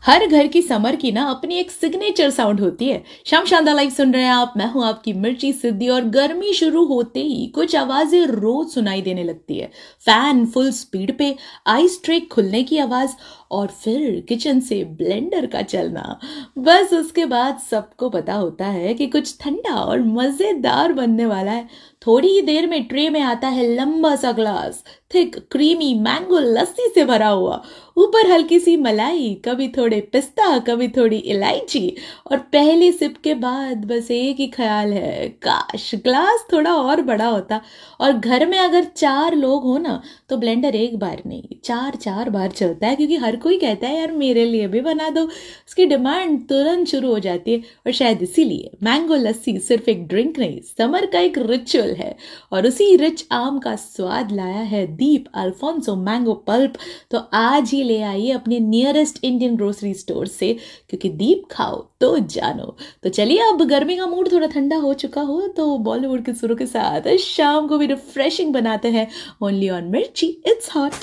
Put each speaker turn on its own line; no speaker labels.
हर घर की समर की ना अपनी एक सिग्नेचर साउंड होती है। शाम शानदार लाइव सुन रहे हैं आप, मैं हूं आपकी मिर्ची सिद्धि। और गर्मी शुरू होते ही कुछ आवाजें रोज सुनाई देने लगती है। फैन फुल स्पीड पे, आइस ट्रे खुलने की आवाज, और फिर किचन से ब्लेंडर का चलना। बस उसके बाद सबको पता होता है कि कुछ ठंडा और मजेदार बनने वाला है। थोड़ी ही देर में ट्रे में आता है लंबा सा ग्लास, थिक क्रीमी मैंगो लस्सी से भरा हुआ। ऊपर हल्की सी मलाई, कभी थोड़े पिस्ता, कभी थोड़ी इलायची। और पहली सिप के बाद बस एक ही ख्याल है, काश ग्लास थोड़ा और बड़ा होता। और घर में अगर 4 लोग हो ना, तो ब्लेंडर एक बार नहीं 4 बार चलता है, क्योंकि हर कोई कहता है यार मेरे लिए भी बना दो। उसकी डिमांड तुरंत शुरू हो जाती है। और शायद इसीलिए मैंगो लस्सी सिर्फ एक ड्रिंक नहीं, समर का एक रिचुअल है। और उसी रिच आम का स्वाद लाया है दीप अल्फोंसो मैंगो पल्प। तो आज ही ले आइए अपने नियरेस्ट इंडियन ग्रोसरी स्टोर से, क्योंकि दीप खाओ तो जानो। तो चलिए, अब गर्मी का मूड थोड़ा ठंडा हो चुका हो तो बॉलीवुड के सुरों के साथ शाम को भी रिफ्रेशिंग बनाते हैं। ओनली ऑन मिर्ची, इट्स हॉट।